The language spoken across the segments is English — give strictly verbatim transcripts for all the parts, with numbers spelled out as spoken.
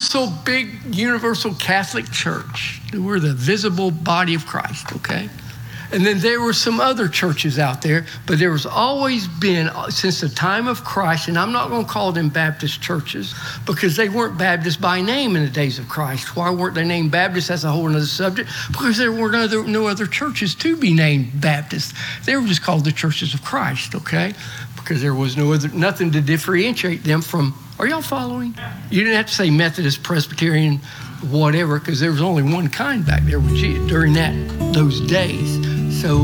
universal, big, universal Catholic Church. We're the visible body of Christ, okay? And then there were some other churches out there, but there was always been, since the time of Christ, and I'm not going to call them Baptist churches because they weren't Baptist by name in the days of Christ. Why weren't they named Baptist? That's a whole other subject. Because there were no other, no other churches to be named Baptist. They were just called the churches of Christ, okay? Because there was no other, nothing to differentiate them from, are y'all following? You didn't have to say Methodist, Presbyterian, whatever, because there was only one kind back there with Jesus during that those days. So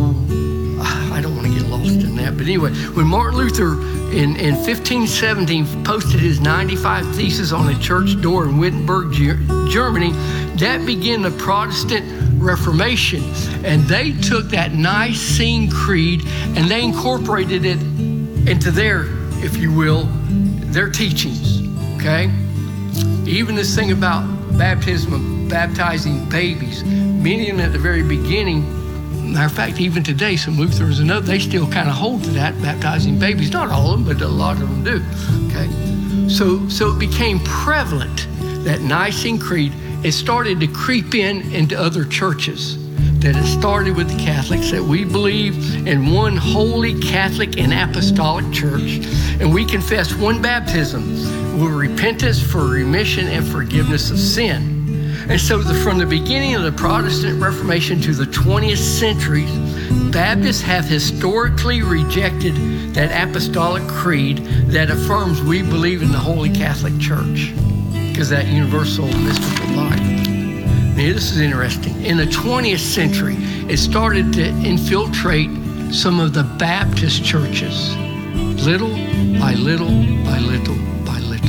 I don't want to get lost in that. But anyway, when Martin Luther in, in fifteen seventeen posted his ninety-five Theses on a church door in Wittenberg, Germany, that began the Protestant Reformation. And they took that Nicene Creed and they incorporated it into their, if you will, their teachings, okay? Even this thing about baptism, of baptizing babies, many of them at the very beginning, matter of fact, even today, some Lutherans and others, they still kind of hold to that, baptizing babies. Not all of them, but a lot of them do, okay? So, so it became prevalent, that Nicene Creed. It started to creep in into other churches. That it started with the Catholics, that we believe in one holy Catholic and apostolic church, and we confess one baptism with repentance for remission and forgiveness of sin. And so the, from the beginning of the Protestant Reformation to the twentieth century, Baptists have historically rejected that apostolic creed that affirms we believe in the Holy Catholic Church, because that universal mystical body. Now, this is interesting. In the twentieth century, it started to infiltrate some of the Baptist churches, little by little by little by little.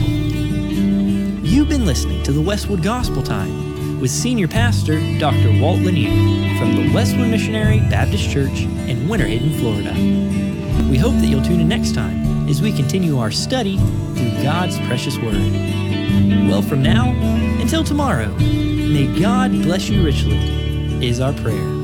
You've been listening to the Westwood Gospel Time with Senior Pastor Doctor Walt Lanier from the Westwood Missionary Baptist Church in Winter Haven, Florida. We hope that you'll tune in next time as we continue our study through God's precious Word. Well, from now until tomorrow, may God bless you richly, is our prayer.